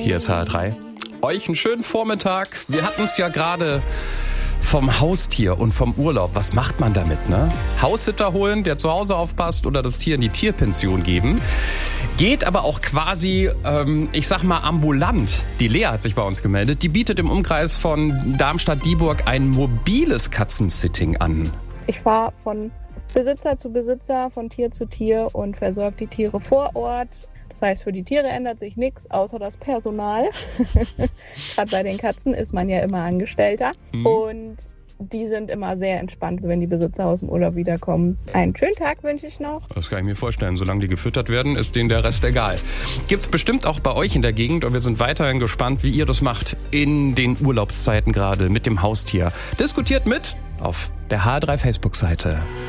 Hier ist HR3. Euch einen schönen Vormittag. Wir hatten es ja gerade vom Haustier und vom Urlaub. Was macht man damit, ne? Haussitter holen, der zu Hause aufpasst oder das Tier in die Tierpension geben. Geht aber auch quasi, ich sag mal, ambulant. Die Lea hat sich bei uns gemeldet. Die bietet im Umkreis von Darmstadt-Dieburg ein mobiles Katzensitting an. Ich fahre von Besitzer zu Besitzer, von Tier zu Tier und versorge die Tiere vor Ort. Das heißt, für die Tiere ändert sich nichts, außer das Personal. Gerade bei den Katzen ist man ja immer Angestellter. Und die sind immer sehr entspannt, wenn die Besitzer aus dem Urlaub wiederkommen. Einen schönen Tag wünsche ich noch. Das kann ich mir vorstellen. Solange die gefüttert werden, ist denen der Rest egal. Gibt's bestimmt auch bei euch in der Gegend. Und wir sind weiterhin gespannt, wie ihr das macht in den Urlaubszeiten gerade mit dem Haustier. Diskutiert mit auf der HR3 Facebook-Seite.